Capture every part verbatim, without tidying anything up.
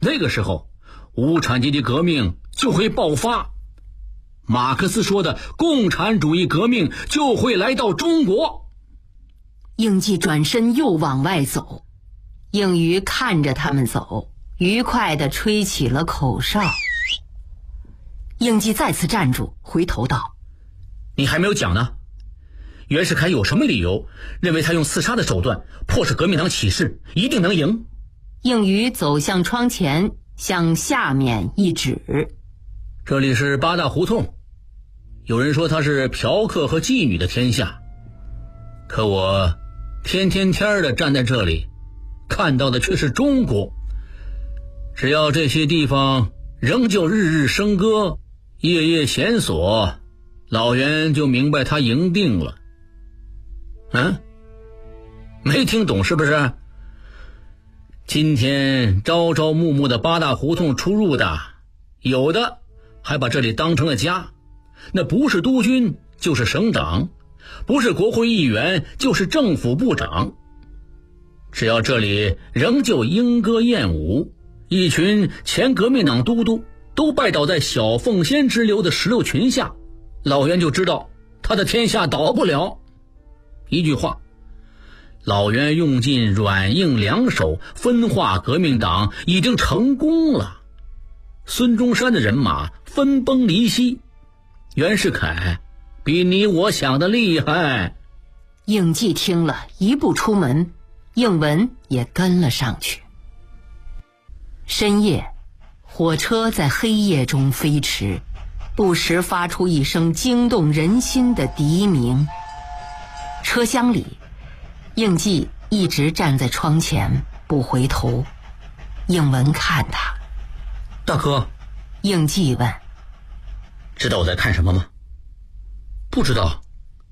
那个时候无产阶级革命就会爆发，马克思说的共产主义革命就会来到中国。 应季转身又往外走，应余看着他们走，愉快地吹起了口哨。应季再次站住，回头道： 你还没有讲呢，袁世凯有什么理由认为他用刺杀的手段迫使革命党起事一定能赢？ 应余走向窗前，向下面一指： 这里是八大胡同，有人说它是嫖客和妓女的天下，可我天天天的站在这里，看到的却是中国。只要这些地方仍旧日日笙歌，夜夜弦索，老袁就明白他赢定了。嗯，没听懂是不是？今天朝朝暮暮的八大胡同出入的，有的还把这里当成了家，那不是督军就是省长，不是国会议员就是政府部长。只要这里仍旧莺歌燕舞，一群前革命党都督都拜倒在小凤仙之流的石榴裙下，老袁就知道他的天下倒不了。一句话，老袁用尽软硬两手分化革命党已经成功了。孙中山的人马分崩离析，袁世凯比你我想的厉害。 应季听了，一步出门，应文也跟了上去。深夜，火车在黑夜中飞驰，不时发出一声惊动人心的笛鸣。车厢里，应季一直站在窗前不回头。应文看他： 大哥。 应季问： 知道我在看什么吗？不知道。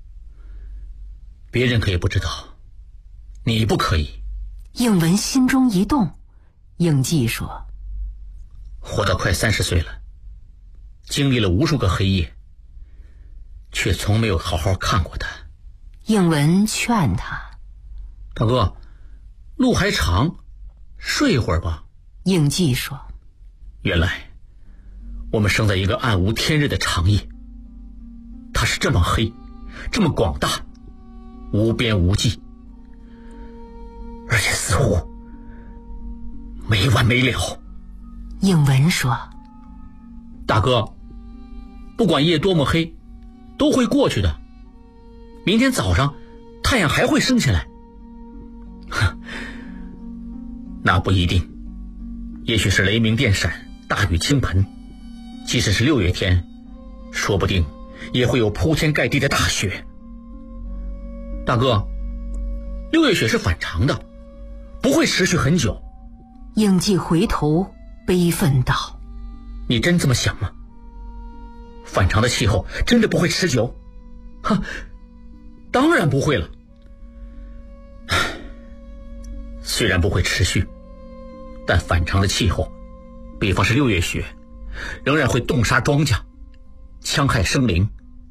别人可以不知道，你不可以。 应文心中一动。应季说： 活到快三十岁了，经历了无数个黑夜，却从没有好好看过他。 应文劝他： 大哥，路还长，睡一会儿吧。 应季说： 原来我们生在一个暗无天日的长夜，它是这么黑，这么广大，无边无际，而且似乎没完没了。 应文说： 大哥，不管夜多么黑，都会过去的。明天早上太阳还会升起来。那不一定，也许是雷鸣电闪，大雨倾盆，即使是六月天，说不定也会有铺天盖地的大雪。大哥，六月雪是反常的，不会持续很久。 应季回头悲愤道： 你真这么想吗？反常的气候真的不会持久？哈，当然不会了。虽然不会持续，但反常的气候，比方是六月雪，仍然会冻杀庄稼，戕害生灵，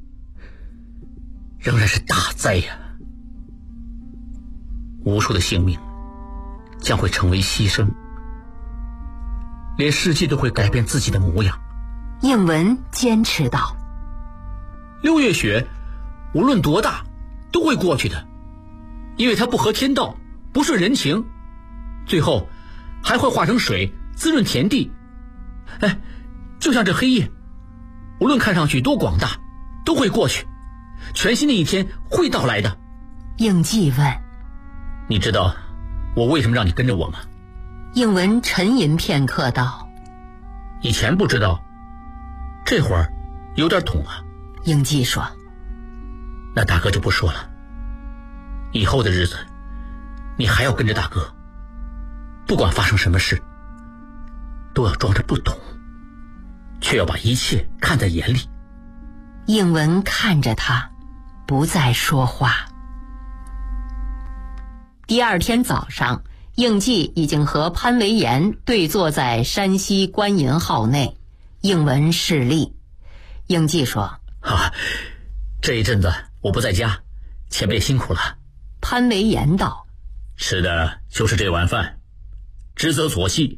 仍然是大灾呀！无数的性命将会成为牺牲，连世界都会改变自己的模样。 应文坚持道： 六月雪无论多大都会过去的，因为它不合天道，不顺人情，最后还会化成水滋润田地。哎，就像这黑夜，无论看上去多广大，都会过去，全新的一天会到来的。 应季问： 你知道我为什么让你跟着我吗？ 应文沉吟片刻道： 以前不知道，这会儿有点懂了。 应季说： 那大哥就不说了，以后的日子你还要跟着大哥，不管发生什么事都要装着不懂，却要把一切看在眼里。 应文看着他，不再说话。第二天早上，应季已经和潘维岩对坐在山西官银号内。应文示例。应季说： 啊，这一阵子我不在家，前辈辛苦了。 潘维岩道： 吃的就是这碗饭，职责所系，